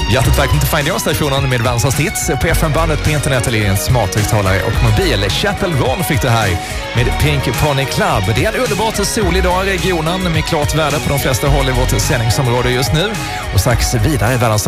Hjärtligt välkommen till Find Your-stationen med Vansans hits på FM-bandet, på internet eller i en smarthögtalare och mobil. Chapel Ron fick det här med Pink Pony Club. Det är en underbart solig dag i regionen med klart väder på de flesta håll i vårt sändningsområde just nu. Och strax vidare i världens